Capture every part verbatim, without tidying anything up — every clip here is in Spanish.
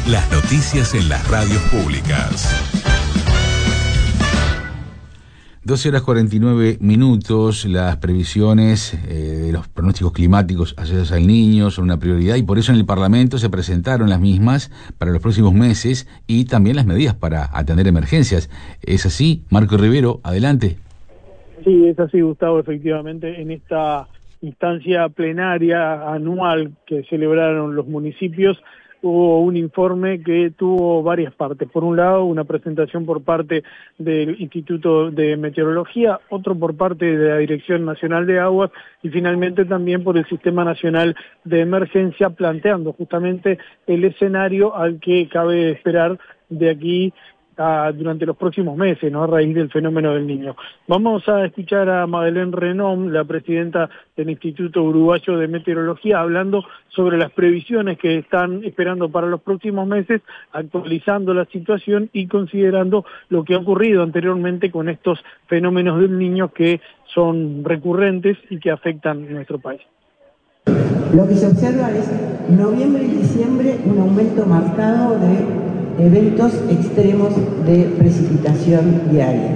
Las noticias en las radios públicas. doce horas cuarenta y nueve minutos. Las previsiones eh, de los pronósticos climáticos asociados al Niño son una prioridad y por eso en el Parlamento se presentaron las mismas para los próximos meses y también las medidas para atender emergencias. ¿Es así? Marco Rivero, adelante. Sí, es así, Gustavo. Efectivamente, en esta instancia plenaria anual que celebraron los municipios, hubo un informe que tuvo varias partes. Por un lado, una presentación por parte del Instituto de Meteorología, otro por parte de la Dirección Nacional de Aguas y finalmente también por el Sistema Nacional de Emergencia, planteando justamente el escenario al que cabe esperar de aquí a, durante los próximos meses, ¿no?, a raíz del fenómeno del Niño. Vamos a escuchar a Madeleine Renom, la presidenta del Instituto Uruguayo de Meteorología, hablando sobre las previsiones que están esperando para los próximos meses, actualizando la situación y considerando lo que ha ocurrido anteriormente con estos fenómenos del Niño que son recurrentes y que afectan a nuestro país. Lo que se observa es noviembre y diciembre un aumento marcado de eventos extremos de precipitación diaria.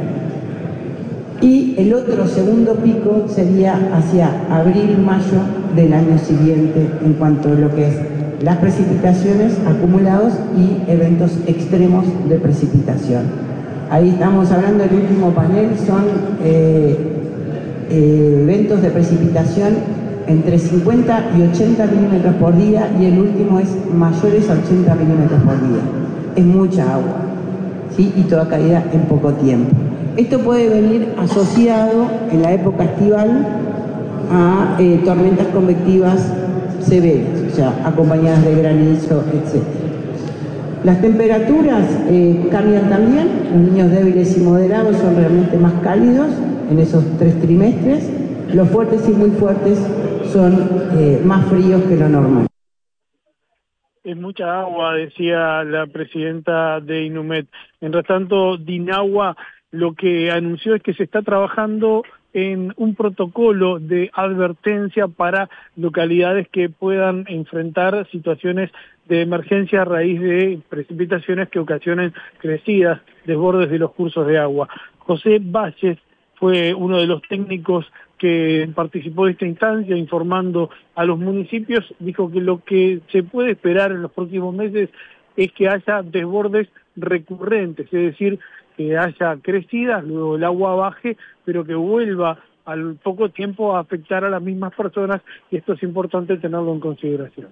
Y el otro segundo pico sería hacia abril-mayo del año siguiente en cuanto a lo que es las precipitaciones acumulados y eventos extremos de precipitación. Ahí estamos hablando del último panel, son eh, eh, eventos de precipitación entre cincuenta y ochenta milímetros por día y el último es mayores a ochenta milímetros por día. Es mucha agua, ¿sí? Y toda caída en poco tiempo. Esto puede venir asociado en la época estival a eh, tormentas convectivas severas, o sea, acompañadas de granizo, etcétera. Las temperaturas eh, cambian también, los niños débiles y moderados son realmente más cálidos en esos tres trimestres, los fuertes y muy fuertes son eh, más fríos que lo normal. Es mucha agua, decía la presidenta de INUMED. Mientras tanto, DINAGUA lo que anunció es que se está trabajando en un protocolo de advertencia para localidades que puedan enfrentar situaciones de emergencia a raíz de precipitaciones que ocasionen crecidas, desbordes de los cursos de agua. José Valles fue uno de los técnicos que participó de esta instancia informando a los municipios, dijo que lo que se puede esperar en los próximos meses es que haya desbordes recurrentes, es decir, que haya crecidas, luego el agua baje, pero que vuelva al poco tiempo a afectar a las mismas personas, y esto es importante tenerlo en consideración.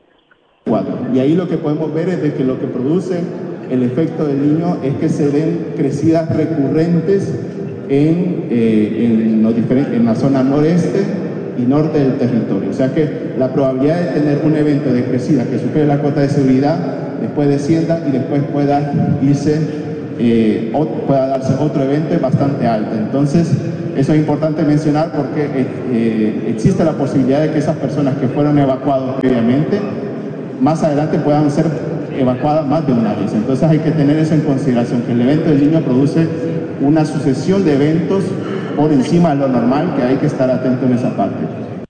Y ahí lo que podemos ver es de que lo que produce el efecto del Niño es que se den crecidas recurrentes en, eh, en, los en la zona noreste y norte del territorio. O sea que la probabilidad de tener un evento de crecida que supere la cota de seguridad, después descienda y después pueda irse, eh, o, pueda darse otro evento es bastante alta. Entonces, eso es importante mencionar porque eh, eh, existe la posibilidad de que esas personas que fueron evacuadas previamente, más adelante puedan ser evacuadas más de una vez. Entonces hay que tener eso en consideración, que el evento del Niño produce una sucesión de eventos por encima de lo normal, que hay que estar atento en esa parte.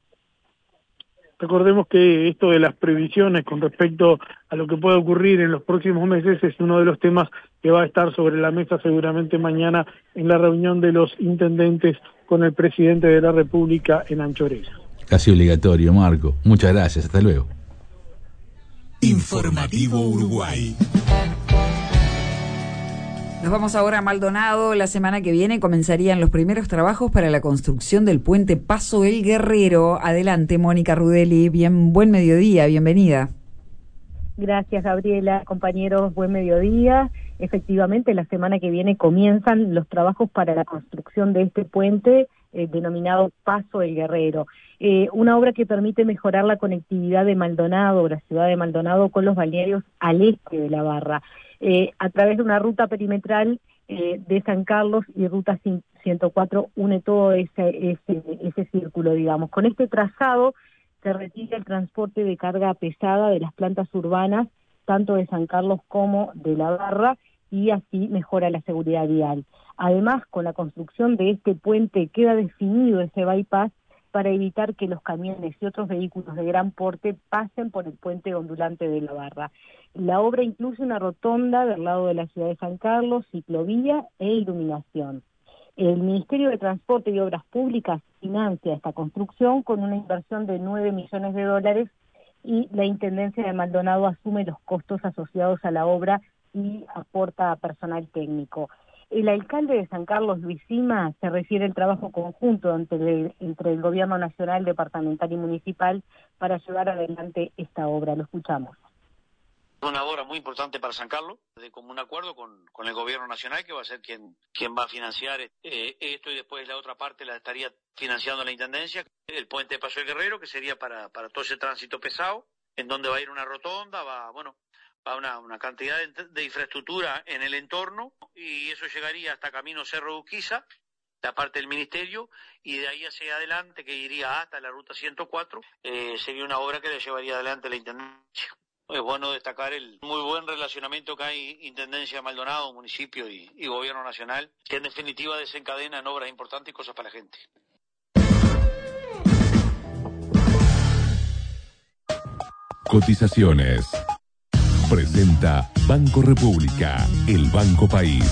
Recordemos que esto de las previsiones con respecto a lo que puede ocurrir en los próximos meses es uno de los temas que va a estar sobre la mesa seguramente mañana en la reunión de los intendentes con el presidente de la República en Anchorena. Casi obligatorio, Marco. Muchas gracias, hasta luego. Informativo Uruguay. Nos vamos ahora a Maldonado. La semana que viene comenzarían los primeros trabajos para la construcción del puente Paso El Guerrero. Adelante, Mónica Rudelli. Bien, buen mediodía, bienvenida. Gracias, Gabriela. Compañeros, buen mediodía. Efectivamente, la semana que viene comienzan los trabajos para la construcción de este puente eh, denominado Paso El Guerrero. Eh, una obra que permite mejorar la conectividad de Maldonado, la ciudad de Maldonado, con los balnearios al este de la Barra. Eh, a través de una ruta perimetral eh, de San Carlos y ruta ciento cuatro une todo ese, ese, ese círculo, digamos. Con este trazado se retira el transporte de carga pesada de las plantas urbanas, tanto de San Carlos como de la Barra, y así mejora la seguridad vial. Además, con la construcción de este puente queda definido ese bypass para evitar que los camiones y otros vehículos de gran porte pasen por el puente ondulante de la Barra. La obra incluye una rotonda del lado de la ciudad de San Carlos, ciclovía e iluminación. El Ministerio de Transporte y Obras Públicas financia esta construcción con una inversión de nueve millones de dólares y la Intendencia de Maldonado asume los costos asociados a la obra y aporta personal técnico. El alcalde de San Carlos, Luis Sima, se refiere al trabajo conjunto entre, entre el Gobierno Nacional, Departamental y Municipal para llevar adelante esta obra. Lo escuchamos. Una obra muy importante para San Carlos, de común acuerdo con, con el Gobierno Nacional, que va a ser quien, quien va a financiar eh, esto, y después la otra parte la estaría financiando la Intendencia. El puente de Paso del Guerrero, que sería para, para todo ese tránsito pesado, en donde va a ir una rotonda, va, bueno, va una, una cantidad de, de infraestructura en el entorno, y eso llegaría hasta Camino Cerro de Urquiza, la parte del Ministerio, y de ahí hacia adelante, que iría hasta la Ruta ciento cuatro, eh, sería una obra que le llevaría adelante la Intendencia. Es bueno destacar el muy buen relacionamiento que hay Intendencia de Maldonado, municipio y, y Gobierno Nacional, que en definitiva desencadenan obras importantes y cosas para la gente. Cotizaciones. Presenta Banco República, el Banco País.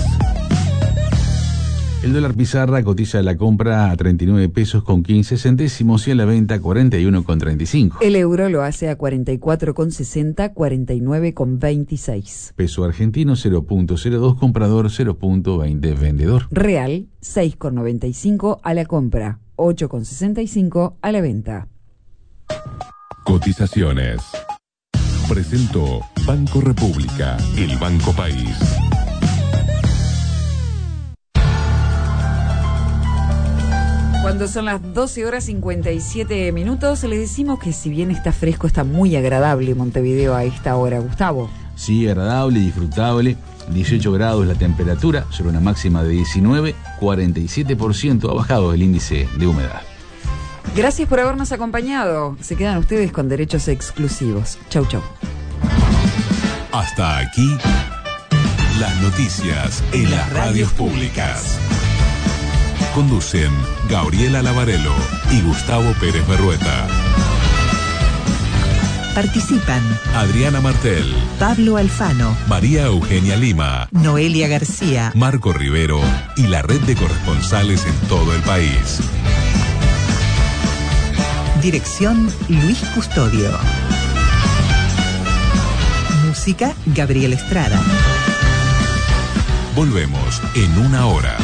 El dólar pizarra cotiza a la compra a treinta y nueve pesos con quince centésimos y a la venta a cuarenta y uno con treinta y cinco. El euro lo hace a cuarenta y cuatro con sesenta, cuarenta y nueve con veintiséis. Peso argentino cero punto cero dos comprador, cero punto veinte vendedor. Real seis con noventa y cinco a la compra, ocho con sesenta y cinco a la venta. Cotizaciones. Presentó Banco República, el Banco País. Cuando son las doce horas cincuenta y siete minutos, les decimos que si bien está fresco, está muy agradable Montevideo a esta hora, Gustavo. Sí, agradable, disfrutable. dieciocho grados la temperatura, sobre una máxima de diecinueve, cuarenta y siete por ciento ha bajado el índice de humedad. Gracias por habernos acompañado. Se quedan ustedes con derechos exclusivos. Chau, chau. Hasta aquí, las noticias en las radios públicas. Conducen Gabriela Lavarello y Gustavo Pérez Berrueta. Participan Adriana Martel, Pablo Alfano, María Eugenia Lima, Noelia García, Marco Rivero y la red de corresponsales en todo el país. Dirección Luis Custodio. Música Gabriel Estrada. Volvemos en una hora.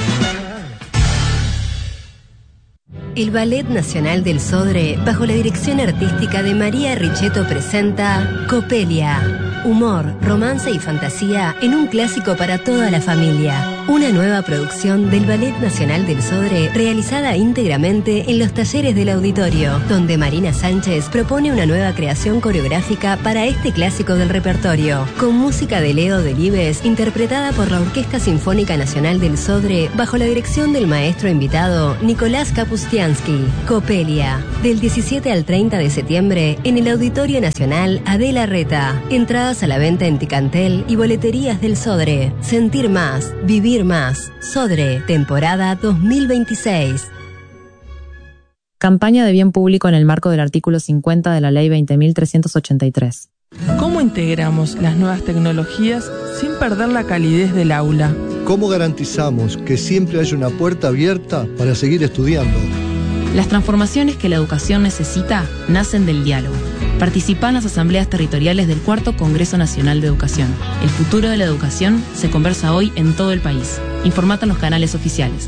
El Ballet Nacional del Sodre, bajo la dirección artística de María Richetto, presenta Copelia. Humor, romance y fantasía en un clásico para toda la familia. Una nueva producción del Ballet Nacional del Sodre, realizada íntegramente en los talleres del auditorio, donde Marina Sánchez propone una nueva creación coreográfica para este clásico del repertorio, con música de Leo Delibes, interpretada por la Orquesta Sinfónica Nacional del Sodre, bajo la dirección del maestro invitado Nicolás Kapustiansky. Copelia, del diecisiete al treinta de septiembre, en el Auditorio Nacional Adela Reta. Entradas a la venta en Ticantel y boleterías del Sodre. Sentir más, vivir más. Sodre, temporada dos mil veintiséis. Campaña de bien público en el marco del artículo cincuenta de la Ley veinte mil trescientos ochenta y tres. ¿Cómo integramos las nuevas tecnologías sin perder la calidez del aula? ¿Cómo garantizamos que siempre haya una puerta abierta para seguir estudiando? Las transformaciones que la educación necesita nacen del diálogo. Participa en las asambleas territoriales del Cuarto Congreso Nacional de Educación. El futuro de la educación se conversa hoy en todo el país. Informate en los canales oficiales.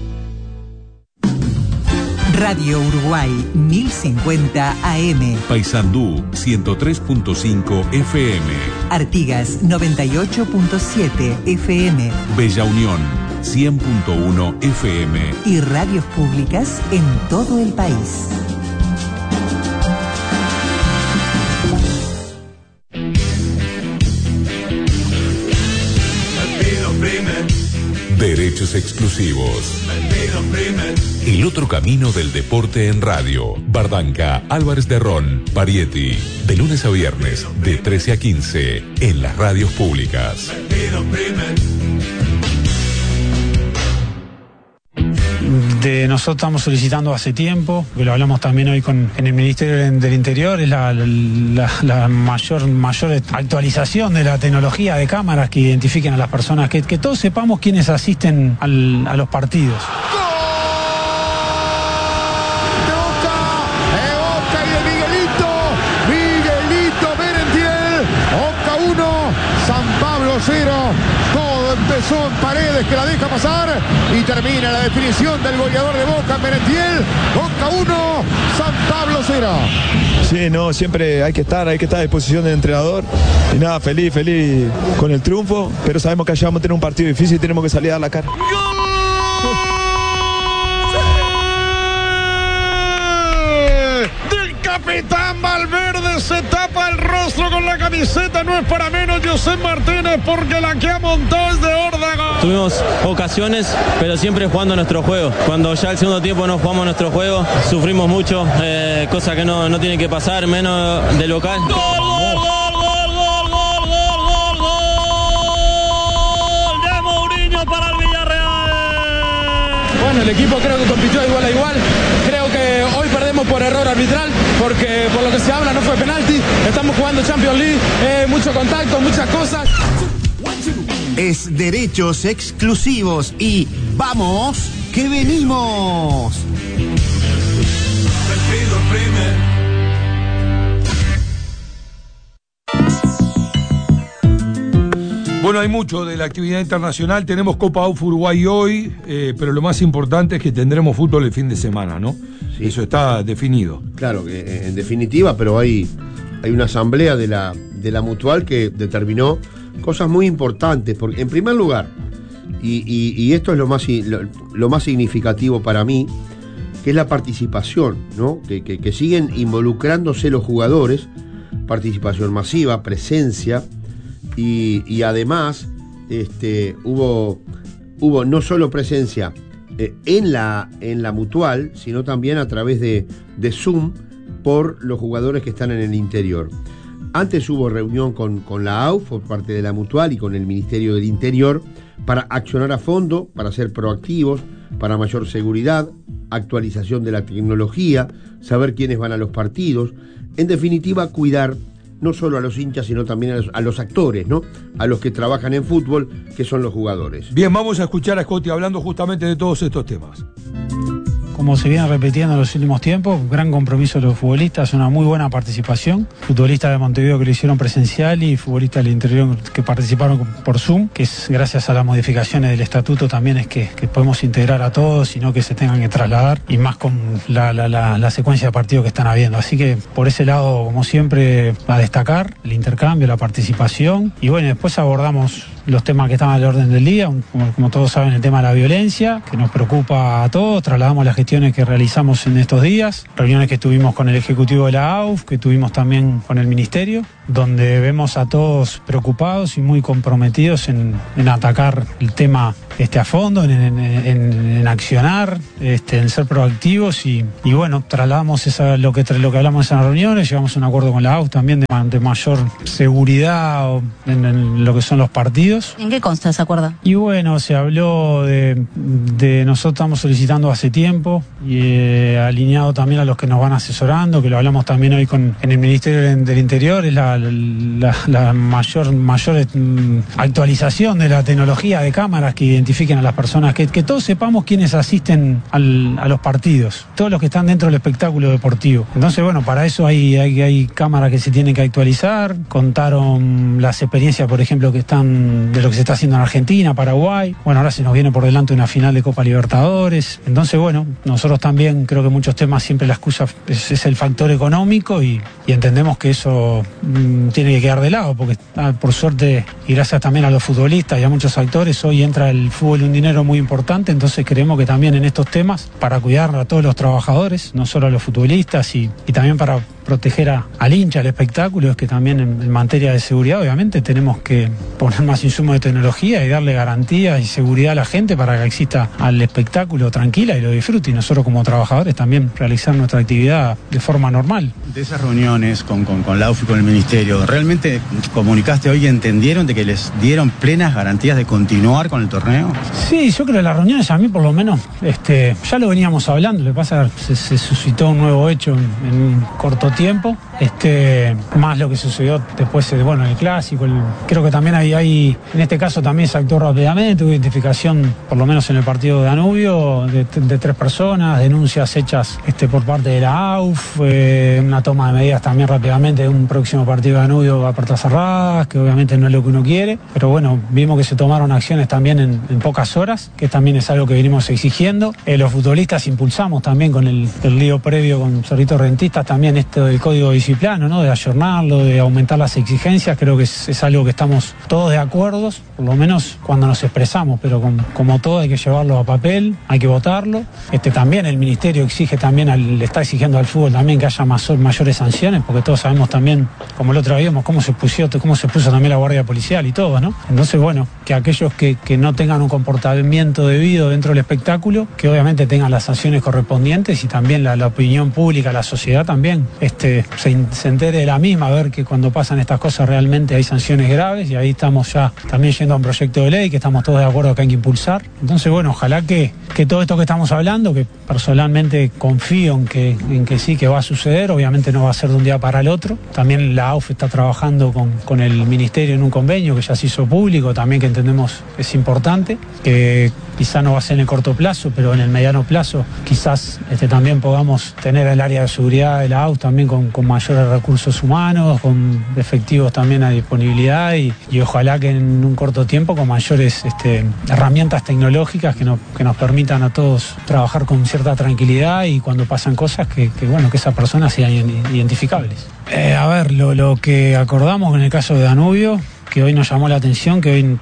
Radio Uruguay mil cincuenta A M. Paysandú ciento tres punto cinco F M. Artigas noventa y ocho punto siete F M. Bella Unión cien punto uno F M. Y radios públicas en todo el país. Derechos exclusivos. El otro camino del deporte en radio. Bardanca, Álvarez de Ron, Parietti. De lunes a viernes, de trece a quince, en las radios públicas. de nosotros estamos solicitando hace tiempo, que lo hablamos también hoy con en el Ministerio del Interior, es la, la, la mayor, mayor actualización de la tecnología de cámaras que identifiquen a las personas, que, que todos sepamos quiénes asisten al, a los partidos. Cero, todo empezó en Paredes, que la deja pasar y termina la definición del goleador de Boca, Merentiel. Boca uno, San Pablo cero. Sí, no, siempre hay que estar, hay que estar a disposición del entrenador y nada, feliz, feliz con el triunfo, pero sabemos que allá vamos a tener un partido difícil y tenemos que salir a dar la cara. Capitán Valverde se tapa el rostro con la camiseta, no es para menos José Martínez, porque la que ha montado es de Órdago. Tuvimos ocasiones, pero siempre jugando nuestro juego. Cuando ya el segundo tiempo no jugamos nuestro juego, sufrimos mucho, eh, cosa que no, no tiene que pasar, menos de local. ¡Gol, gol, gol, gol, gol, gol, gol, gol, gol! De Mourinho para el Villarreal. Bueno, el equipo creo que compitió de igual a igual. Creo que hoy perdemos por error arbitral, porque por lo que se habla no fue penalti. Estamos jugando Champions League, eh, mucho contacto, muchas cosas. Es derechos exclusivos y ¡vamos que venimos! Bueno, hay mucho de la actividad internacional. Tenemos Copa A U F Uruguay hoy, eh, pero lo más importante es que tendremos fútbol el fin de semana, ¿no? Sí. Eso está definido. Claro, que en definitiva, pero hay, hay una asamblea de la, de la Mutual que determinó cosas muy importantes. Porque, en primer lugar, y, y, y esto es lo más, lo, lo más significativo para mí, que es la participación, ¿no? Que, que, que siguen involucrándose los jugadores, participación masiva, presencia. Y, y además este, hubo, hubo no solo presencia eh, en, la, en la Mutual, sino también a través de, de Zoom por los jugadores que están en el interior. Antes hubo reunión con, con la A U F por parte de la Mutual y con el Ministerio del Interior para accionar a fondo, para ser proactivos, para mayor seguridad, actualización de la tecnología, saber quiénes van a los partidos, en definitiva cuidar no solo a los hinchas, sino también a los, a los actores, ¿no? A los que trabajan en fútbol, que son los jugadores. Bien, vamos a escuchar a Scotty hablando justamente de todos estos temas. Como se viene repitiendo en los últimos tiempos, gran compromiso de los futbolistas, una muy buena participación. Futbolistas de Montevideo que lo hicieron presencial y futbolistas del interior que participaron por Zoom, que es gracias a las modificaciones del estatuto también es que, que podemos integrar a todos y no que se tengan que trasladar, y más con la, la, la, la secuencia de partidos que están habiendo. Así que por ese lado, como siempre, a destacar el intercambio, la participación, y bueno, después abordamos los temas que estaban al orden del día, como, como todos saben, el tema de la violencia, que nos preocupa a todos. Trasladamos las gestiones que realizamos en estos días, reuniones que tuvimos con el Ejecutivo de la A U F, que tuvimos también con el Ministerio, donde vemos a todos preocupados y muy comprometidos en, en atacar el tema este, a fondo, en, en, en, en accionar, este, en ser proactivos y, y bueno, trasladamos esa, lo, que, lo que hablamos en esas reuniones, llegamos a un acuerdo con la A U F también de, de mayor seguridad en, en lo que son los partidos. ¿En qué consta ese acuerdo? Y bueno, se habló de, de nosotros estamos solicitando hace tiempo y eh, alineado también a los que nos van asesorando, que lo hablamos también hoy con en el Ministerio del Interior, es la, la, la mayor, mayor actualización de la tecnología de cámaras que identifiquen a las personas, que, que todos sepamos quiénes asisten al, a los partidos, todos los que están dentro del espectáculo deportivo. Entonces, bueno, para eso hay, hay, hay cámaras que se tienen que actualizar. Contaron las experiencias, por ejemplo, que están de lo que se está haciendo en Argentina, Paraguay. Bueno, ahora se nos viene por delante una final de Copa Libertadores. Entonces, bueno, nosotros también creo que muchos temas siempre la excusa es, es el factor económico y, y entendemos que eso mmm, tiene que quedar de lado, porque ah, por suerte y gracias también a los futbolistas y a muchos actores, hoy entra el fútbol un dinero muy importante. Entonces creemos que también en estos temas, para cuidar a todos los trabajadores, no solo a los futbolistas, y, y también para proteger a, al hincha, al espectáculo, es que también en, en materia de seguridad obviamente tenemos que poner más insumos consumo de tecnología y darle garantías y seguridad a la gente para que exista al espectáculo tranquila y lo disfrute, y nosotros como trabajadores también realizar nuestra actividad de forma normal. De esas reuniones con, con, con la U F y con el Ministerio, ¿realmente comunicaste hoy y entendieron de que les dieron plenas garantías de continuar con el torneo? Sí, yo creo que las reuniones a mí por lo menos este, ya lo veníamos hablando, lo que pasa es que se, se suscitó un nuevo hecho en, en un corto tiempo, este, más lo que sucedió después, bueno, el clásico, el, creo que también hay, hay, en este caso también se actuó rápidamente, hubo identificación, por lo menos en el partido de Danubio, de, de tres personas, denuncias hechas este, por parte de la A U F, eh, una toma de medidas también rápidamente de un próximo partido de Danubio a puertas cerradas, que obviamente no es lo que uno quiere, pero bueno, vimos que se tomaron acciones también en, en pocas horas, que también es algo que venimos exigiendo. Eh, los futbolistas impulsamos también con el, el lío previo con Cerrito Rentistas también esto del código disciplinario, ¿no? De ayornarlo, de aumentar las exigencias, creo que es, es algo que estamos todos de acuerdo, por lo menos cuando nos expresamos, pero con, como todo hay que llevarlo a papel, hay que votarlo. Este, también el Ministerio exige también, al, le está exigiendo al fútbol también que haya más, mayores sanciones, porque todos sabemos también, como el otro día vimos, cómo se puso, cómo se puso también la Guardia Policial y todo, ¿no? Entonces, bueno, que aquellos que, que no tengan un comportamiento debido dentro del espectáculo, que obviamente tengan las sanciones correspondientes, y también la, la opinión pública, la sociedad también, este, se, se entere de la misma, a ver que cuando pasan estas cosas realmente hay sanciones graves, y ahí estamos ya también yendo a un proyecto de ley que estamos todos de acuerdo que hay que impulsar. Entonces, bueno, ojalá que, que todo esto que estamos hablando, que personalmente confío en que, en que sí, que va a suceder, obviamente no va a ser de un día para el otro. También la A U F está trabajando con, con el Ministerio en un convenio que ya se hizo público, también que entendemos es importante, que quizá no va a ser en el corto plazo, pero en el mediano plazo quizás este, también podamos tener el área de seguridad de la A U F también con, con mayores recursos humanos, con efectivos también a disponibilidad, y, y ojalá que en un corto tiempo con mayores este, herramientas tecnológicas que, no, que nos permitan a todos trabajar con cierta tranquilidad, y cuando pasan cosas que, que bueno, que esas personas sean identificables. Eh, a ver, lo, lo que acordamos en el caso de Danubio, que hoy nos llamó la atención, que hoy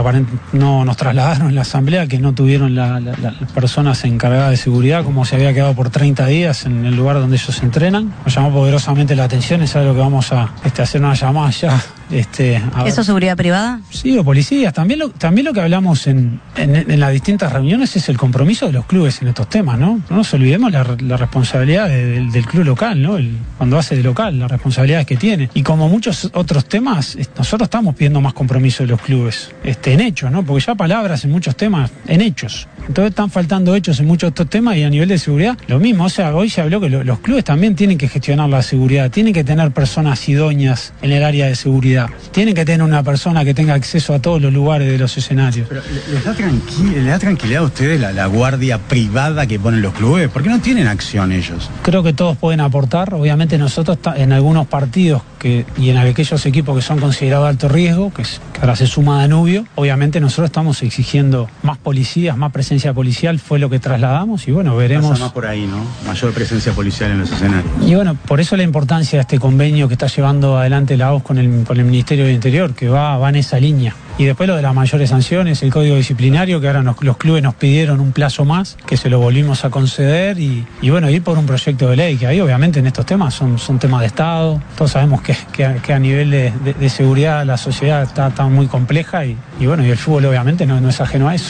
no nos trasladaron en la asamblea, que no tuvieron las la, la personas encargadas de seguridad, como se había quedado por treinta días en el lugar donde ellos entrenan. Nos llamó poderosamente la atención, es algo que vamos a este, hacer una llamada ya. Este, ¿Eso es seguridad privada? Sí, o policías. También lo, también lo que hablamos en, en, en las distintas reuniones es el compromiso de los clubes en estos temas, ¿no? No nos olvidemos la, la responsabilidad de, del, del club local, ¿no? El, cuando hace de local, las responsabilidades que tiene. Y como muchos otros temas, nosotros estamos pidiendo más compromiso de los clubes, este, en hechos, ¿no? Porque ya palabras en muchos temas, en hechos. Entonces están faltando hechos en muchos otros temas, y a nivel de seguridad, lo mismo. O sea, hoy se habló que lo, los clubes también tienen que gestionar la seguridad, tienen que tener personas idóneas en el área de seguridad. Tienen que tener una persona que tenga acceso a todos los lugares de los escenarios. Pero ¿les da, tranqui- les da tranquilidad a ustedes la, la guardia privada que ponen los clubes? ¿Por qué no tienen acción ellos? Creo que todos pueden aportar. Obviamente nosotros en algunos partidos que, y en aquellos equipos que son considerados de alto riesgo, que, es, que ahora se suma Danubio, obviamente nosotros estamos exigiendo más policías, más presencia policial, fue lo que trasladamos, y bueno, veremos. Pasa más por ahí, ¿no? Mayor presencia policial en los escenarios. Y bueno, por eso la importancia de este convenio que está llevando adelante la A U F con el, con el Ministerio del Interior, que va, va en esa línea. Y después lo de las mayores sanciones, el código disciplinario, que ahora nos, los clubes nos pidieron un plazo más, que se lo volvimos a conceder, y, y bueno, ir por un proyecto de ley, que ahí obviamente en estos temas son, son temas de Estado. Todos sabemos que, que, que a nivel de, de, de seguridad la sociedad está, está muy compleja, y, y bueno, y el fútbol obviamente no, no es ajeno a eso.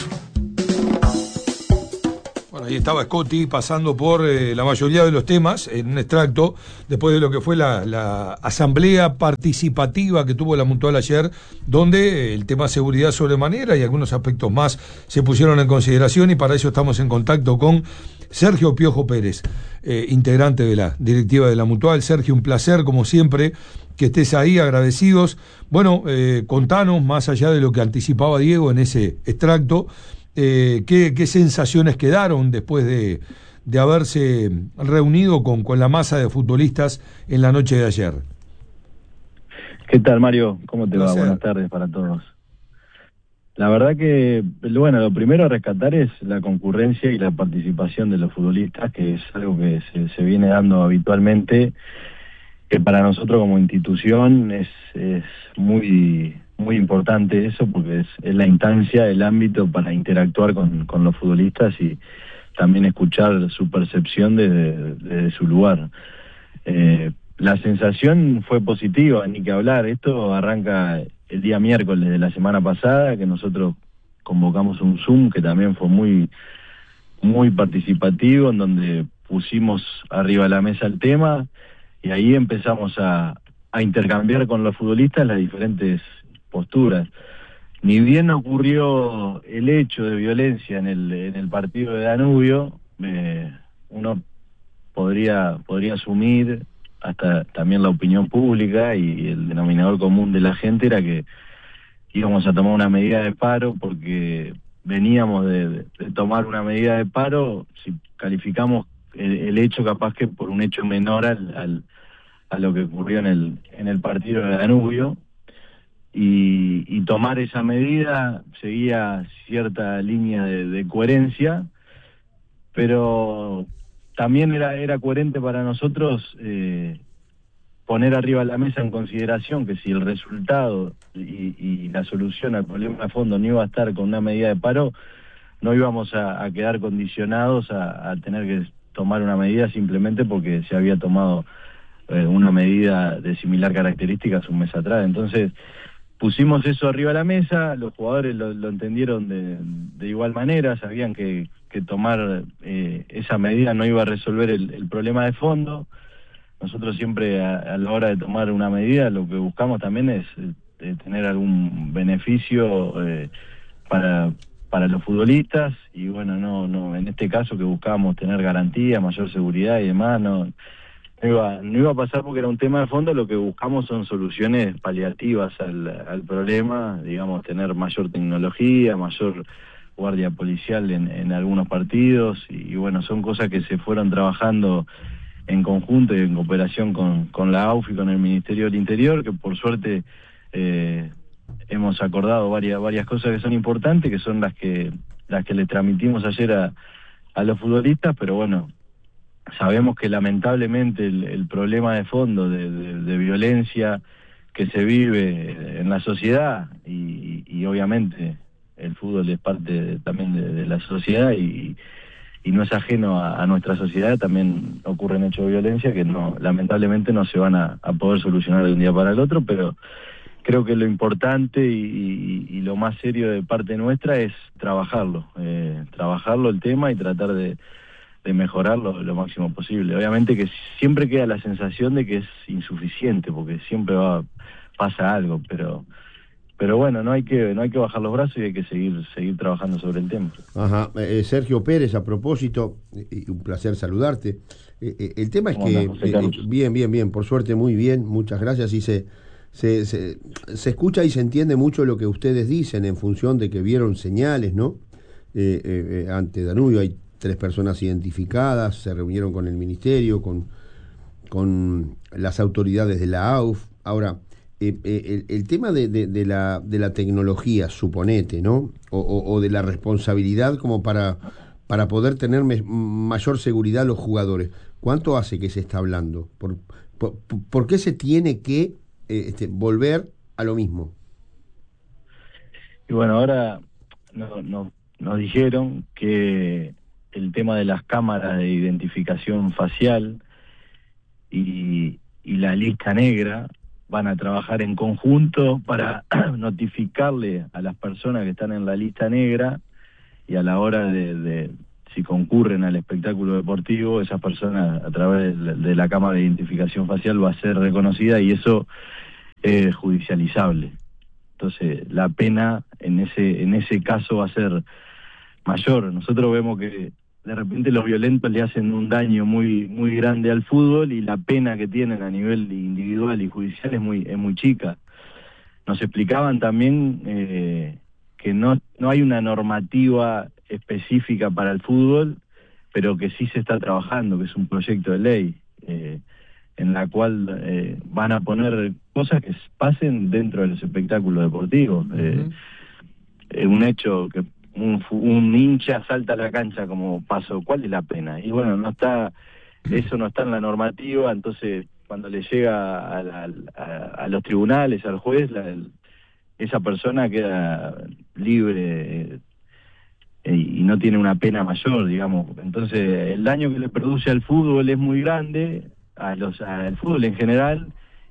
Ahí estaba Scotti pasando por eh, la mayoría de los temas en un extracto después de lo que fue la, la asamblea participativa que tuvo la Mutual ayer, donde el tema seguridad sobremanera y algunos aspectos más se pusieron en consideración, y para eso estamos en contacto con Sergio Piojo Pérez, eh, integrante de la directiva de la Mutual. Sergio, un placer como siempre que estés ahí, agradecidos. Bueno, eh, contanos, más allá de lo que anticipaba Diego en ese extracto, Eh, ¿qué, ¿qué sensaciones quedaron después de, de haberse reunido con, con la masa de futbolistas en la noche de ayer? ¿Qué tal, Mario? ¿Cómo te va? Buenas tardes para todos. La verdad que, bueno, lo primero a rescatar es la concurrencia y la participación de los futbolistas, que es algo que se, se viene dando habitualmente, que para nosotros como institución es, es muy... muy importante eso, porque es, es la instancia, el ámbito para interactuar con, con los futbolistas y también escuchar su percepción desde, desde su lugar. Eh, la sensación fue positiva, ni que hablar. Esto arranca el día miércoles de la semana pasada, que nosotros convocamos un Zoom que también fue muy, muy participativo, en donde pusimos arriba de la mesa el tema y ahí empezamos a, a intercambiar con los futbolistas las diferentes posturas. Ni bien ocurrió el hecho de violencia en el, en el partido de Danubio, eh, uno podría, podría asumir, hasta también la opinión pública y el denominador común de la gente era que íbamos a tomar una medida de paro porque veníamos de, de, de tomar una medida de paro, si calificamos el, el hecho capaz que por un hecho menor al, al, a lo que ocurrió en el, en el partido de Danubio, y, y tomar esa medida seguía cierta línea de, de coherencia, pero también era, era coherente para nosotros eh, poner arriba de la mesa en consideración que si el resultado y, y la solución al problema de fondo no iba a estar con una medida de paro, no íbamos a, a quedar condicionados a, a tener que tomar una medida simplemente porque se había tomado eh, una medida de similar características un mes atrás. Entonces pusimos eso arriba de la mesa, los jugadores lo, lo entendieron de, de igual manera, sabían que, que tomar eh, esa medida no iba a resolver el, el problema de fondo. Nosotros siempre a, a la hora de tomar una medida lo que buscamos también es eh, tener algún beneficio eh, para, para los futbolistas, y bueno, no, no, en este caso que buscábamos tener garantía, mayor seguridad y demás, no, no iba, no iba a pasar porque era un tema de fondo. Lo que buscamos son soluciones paliativas al, al problema, digamos, tener mayor tecnología, mayor guardia policial en, en algunos partidos, y, y bueno, son cosas que se fueron trabajando en conjunto y en cooperación con, con la A U F y con el Ministerio del Interior, que por suerte eh, hemos acordado varias varias cosas que son importantes, que son las que las que le transmitimos ayer a, a los futbolistas, pero bueno, sabemos que lamentablemente el, el problema de fondo de, de, de violencia que se vive en la sociedad, y, y obviamente el fútbol es parte de, también de, de la sociedad, y y no es ajeno a, a nuestra sociedad, también ocurren hechos de violencia que no, lamentablemente no se van a, a poder solucionar de un día para el otro, pero creo que lo importante y, y, y lo más serio de parte nuestra es trabajarlo, eh, trabajarlo el tema y tratar de, de mejorarlo lo máximo posible. Obviamente que siempre queda la sensación de que es insuficiente, porque siempre va, pasa algo, pero... Pero bueno, no hay que no hay que bajar los brazos y hay que seguir seguir trabajando sobre el tema. Ajá. Eh, Sergio Pérez, a propósito, eh, un placer saludarte. Eh, eh, el tema es que, eh, bien, bien, bien, por suerte muy bien, muchas gracias, y se, se, se, se escucha y se entiende mucho lo que ustedes dicen en función de que vieron señales, ¿no? Eh, eh, ante Danubio hay tres personas identificadas, se reunieron con el Ministerio, con, con las autoridades de la A U F. Ahora, Eh, eh, el, el tema de, de, de, la, de la tecnología, suponete, ¿no? O, o, o de la responsabilidad como para, para poder tener me, mayor seguridad los jugadores. ¿Cuánto hace que se está hablando? ¿Por, por, por qué se tiene que eh, este, volver a lo mismo? Y bueno, ahora no, no, nos dijeron que el tema de las cámaras de identificación facial y, y la lista negra van a trabajar en conjunto para notificarle a las personas que están en la lista negra, y a la hora de, de si concurren al espectáculo deportivo, esa persona a través de, de la cámara de identificación facial va a ser reconocida, y eso es judicializable. Entonces la pena en ese en ese caso va a ser mayor. Nosotros vemos que de repente los violentos le hacen un daño muy muy grande al fútbol, y la pena que tienen a nivel individual y judicial es muy es muy chica. Nos explicaban también eh, que no no hay una normativa específica para el fútbol, pero que sí se está trabajando, que es un proyecto de ley eh, en la cual eh, van a poner cosas que pasen dentro de los espectáculos deportivos. Eh, uh-huh. Es un hecho que Un, un hincha salta a la cancha como pasó, ¿cuál es la pena? Y bueno, no está, eso no está en la normativa, entonces cuando le llega a, la, a, a los tribunales, al juez, la, el, esa persona queda libre eh, y no tiene una pena mayor, digamos. Entonces el daño que le produce al fútbol es muy grande, a los al fútbol en general,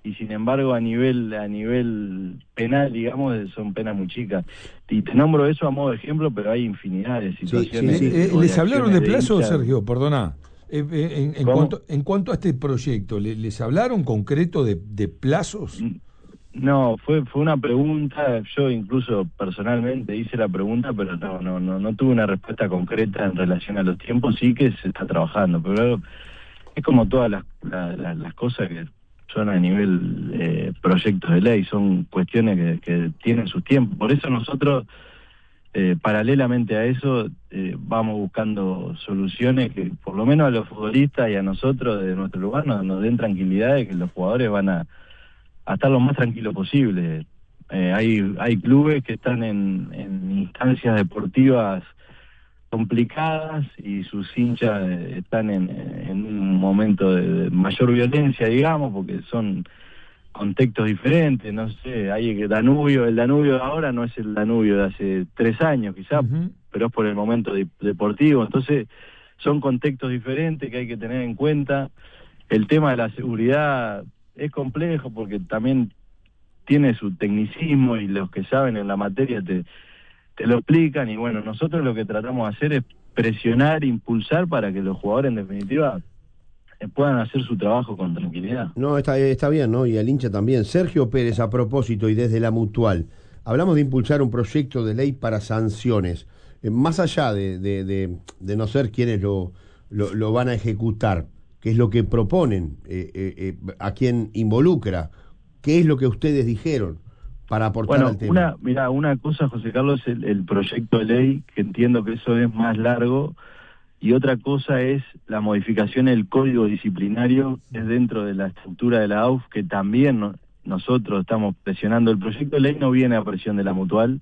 y sin embargo a nivel a nivel penal, digamos, son penas muy chicas. Y te nombro eso a modo de ejemplo, pero hay infinidad de situaciones. Sí, sí, sí. Eh, ¿Les hablaron de plazo, hinchas. Sergio? Perdona. Eh, eh, en, en, cuanto, en cuanto a este proyecto, ¿les, les hablaron concreto de, de plazos? No, fue fue una pregunta, yo incluso personalmente hice la pregunta, pero no no no no tuve una respuesta concreta en relación a los tiempos. Sí que se está trabajando, pero es como todas las, las, las cosas que son a nivel eh, proyectos de ley, son cuestiones que, que tienen sus tiempos. Por eso nosotros, eh, paralelamente a eso, eh, vamos buscando soluciones que por lo menos a los futbolistas y a nosotros de nuestro lugar nos, nos den tranquilidad de que los jugadores van a a estar lo más tranquilo posible. Eh, hay hay clubes que están en, en instancias deportivas complicadas y sus hinchas están en, en un momento de, de mayor violencia, digamos, porque son contextos diferentes. No sé, hay que Danubio, el Danubio de ahora no es el Danubio de hace tres años quizás, uh-huh. pero es por el momento de, deportivo. Entonces son contextos diferentes que hay que tener en cuenta. El tema de la seguridad es complejo porque también tiene su tecnicismo y los que saben en la materia te, te lo explican, y bueno, nosotros lo que tratamos de hacer es presionar, impulsar para que los jugadores en definitiva puedan hacer su trabajo con tranquilidad. No, está, está bien, ¿no? Y al hincha también. Sergio Pérez, a propósito, y desde la Mutual, hablamos de impulsar un proyecto de ley para sanciones. Eh, más allá de, de, de, de no ser quienes lo, lo, lo van a ejecutar, ¿qué es lo que proponen? Eh, eh, eh, ¿A quién involucra? ¿Qué es lo que ustedes dijeron para aportar bueno, al tema? Una, mira, una cosa, José Carlos, el, el proyecto de ley, que entiendo que eso es más largo, y otra cosa es la modificación del código disciplinario, que es dentro de la estructura de la A U F, que también no, nosotros estamos presionando. El proyecto de ley no viene a presión de la Mutual,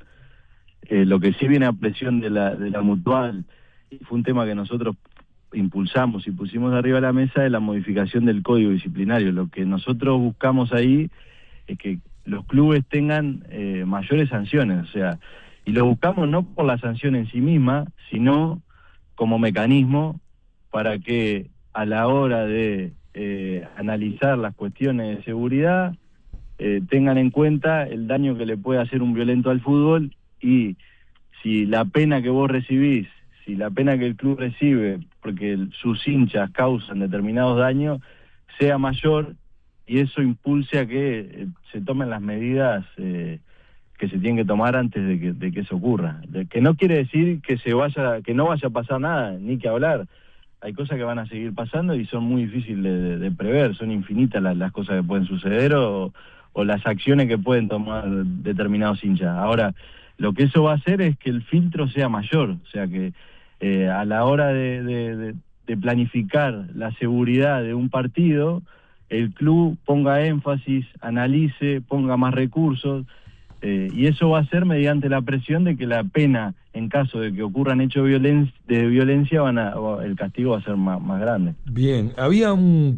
eh, lo que sí viene a presión de la, de la Mutual, y fue un tema que nosotros impulsamos y pusimos arriba de la mesa, de la modificación del código disciplinario. Lo que nosotros buscamos ahí es que los clubes tengan eh, mayores sanciones, o sea, y lo buscamos no por la sanción en sí misma, sino como mecanismo para que a la hora de eh, analizar las cuestiones de seguridad eh, tengan en cuenta el daño que le puede hacer un violento al fútbol, y si la pena que vos recibís, si la pena que el club recibe porque el, sus hinchas causan determinados daños, sea mayor, y eso impulse a que eh, se tomen las medidas eh, que se tienen que tomar antes de que, de que eso ocurra. De, que no quiere decir que se vaya, que no vaya a pasar nada, ni que hablar. Hay cosas que van a seguir pasando y son muy difíciles de, de prever, son infinitas las, las cosas que pueden suceder o, o las acciones que pueden tomar determinados hinchas. Ahora, lo que eso va a hacer es que el filtro sea mayor, o sea que eh, a la hora de, de, de, de planificar la seguridad de un partido, el club ponga énfasis, analice, ponga más recursos, eh, y eso va a ser mediante la presión de que la pena, en caso de que ocurran hechos violen de violencia, van a, el castigo va a ser más, más grande. Bien, había un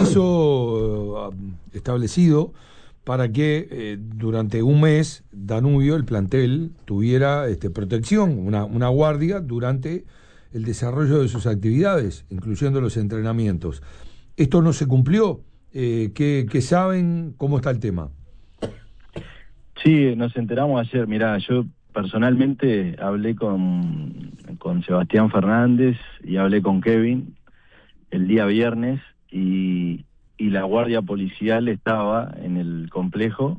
compromiso uh, establecido para que eh, durante un mes Danubio, el plantel, tuviera este, protección, una, una guardia durante el desarrollo de sus actividades, incluyendo los entrenamientos. ¿Esto no se cumplió? Eh, ¿qué, ¿Qué saben? ¿Cómo está el tema? Sí, nos enteramos ayer. Mirá, yo personalmente hablé con, con Sebastián Fernández y hablé con Kevin el día viernes, y, y la guardia policial estaba en el complejo